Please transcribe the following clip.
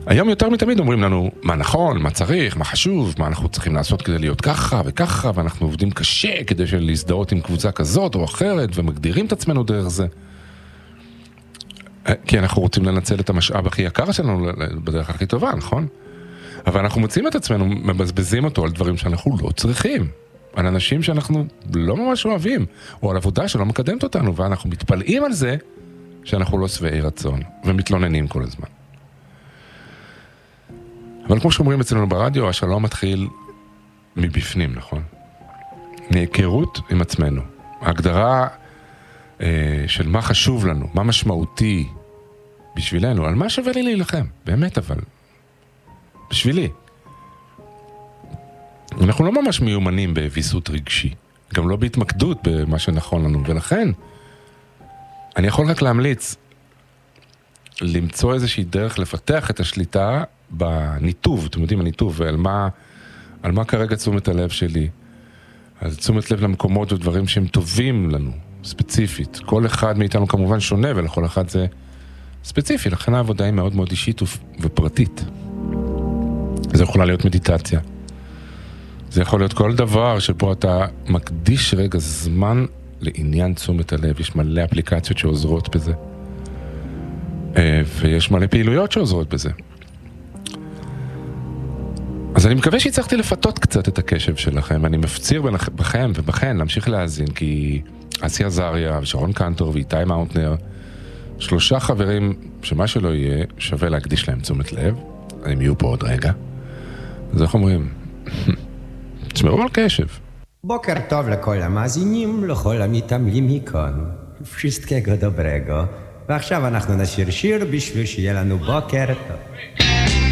היום יותר מתמיד אומרים לנו מה נכון, מה צריך, מה חשוב, מה אנחנו צריכים לעשות כדי להיות ככה וככה, ואנחנו עובדים קשה כדי להזדהות עם קבוצה כזאת או אחרת, ומגדירים את עצמנו דרך זה. כי אנחנו רוצים לנצל את המשאב הכי יקר שלנו בדרך הכי טובה, נכון? אבל אנחנו מוצאים את עצמנו, מבזבזים אותו על דברים שאנחנו לא צריכים. על אנשים שאנחנו לא ממש אוהבים, או על עבודה שלא מקדמת אותנו, ואנחנו מתפלאים על זה שאנחנו לא שבעי רצון, ומתלוננים כל הזמן. אבל כמו שאומרים אצלנו ברדיו, השלום מתחיל מבפנים, נכון? מהיכרות עם עצמנו. ההגדרה של מה חשוב לנו, מה משמעותי בשבילנו, על מה שווה לי להילחם, באמת אבל, בשבילי. אנחנו לא ממש מיומנים בוויסות רגשי, גם לא בהתמקדות במה שנכון לנו, ולכן אני יכול רק להמליץ למצוא איזושהי דרך לפתח את השליטה בניתוב, אתם יודעים, הניתוב, ועל מה כרגע תשומת הלב שלי, אז תשומת לב למקומות ודברים שהם טובים לנו, ספציפית. כל אחד מאיתנו כמובן שונה, ולכל אחד זה ספציפי, לכן העבודה היא מאוד מאוד אישית ופרטית. זה יכולה להיות מדיטציה. זה יכול להיות כל דבר שבו אתה מקדיש רגע זמן לעניין תשומת הלב. יש מלא אפליקציות שעוזרות בזה. ויש מלא פעילויות שעוזרות בזה. אז אני מקווה שהצלחתי לפתות קצת את הקשב שלכם. אני מפציר בכם ובכן להמשיך להאזין, כי אסי עזריה ושרון קנטור ואיתי מאונטנר, 3 חברים שמה שלא יהיה שווה להקדיש להם תשומת לב. הם יהיו פה עוד רגע. אז איך אומרים? תשמעו על קשב. בוקר טוב לכל המאזינים, לכל המתעמלים מכאן. wszystkiego dobrego. ועכשיו אנחנו נשיר שיר בשביל שיהיה לנו בוקר טוב.